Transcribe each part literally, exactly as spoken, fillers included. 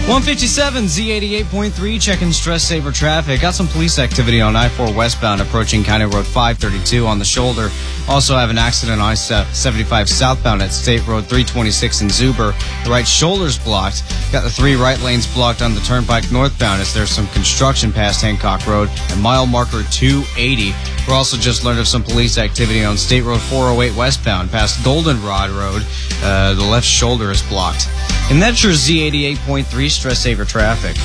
one fifty-seven Z eighty-eight point three, checking stress saver traffic. Got some police activity on I four westbound approaching County Road five thirty-two on the shoulder. Also have an accident on I seventy-five southbound at State Road three twenty-six in Zuber. The right shoulder's blocked. Got the three right lanes blocked on the turnpike northbound as there's some construction past Hancock Road and mile marker two eighty. We're also just learned of some police activity on State Road four oh eight westbound past Goldenrod Road. Uh, the left shoulder is blocked. And that's your Z eighty-eight point three stress saver traffic.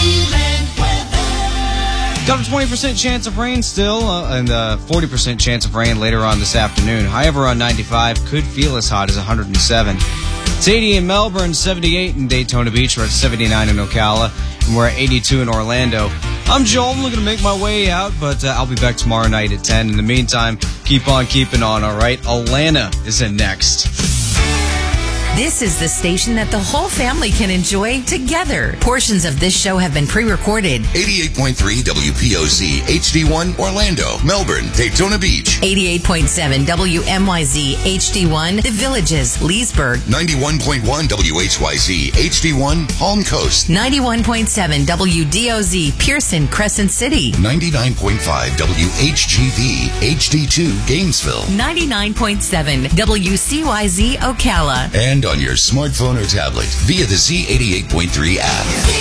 Got a twenty percent chance of rain still, uh, and a forty percent chance of rain later on this afternoon. However, on ninety-five, could feel as hot as one hundred seven. It's eighty in Melbourne, seventy-eight in Daytona Beach. We're at seventy-nine in Ocala, and we're at eighty-two in Orlando. I'm Joel. I'm looking to make my way out, but uh, I'll be back tomorrow night at ten. In the meantime, keep on keeping on, all right? Alana is in next. This is the station that the whole family can enjoy together. Portions of this show have been pre-recorded. eighty-eight point three W P O Z H D one Orlando, Melbourne, Daytona Beach. eighty-eight point seven W M Y Z H D one The Villages, Leesburg. ninety-one point one W H Y Z H D one Palm Coast. ninety-one point seven W D O Z Pearson, Crescent City. ninety-nine point five W H G V H D two Gainesville. ninety-nine point seven W C Y Z Ocala. And on your smartphone or tablet via the Z eighty-eight point three app.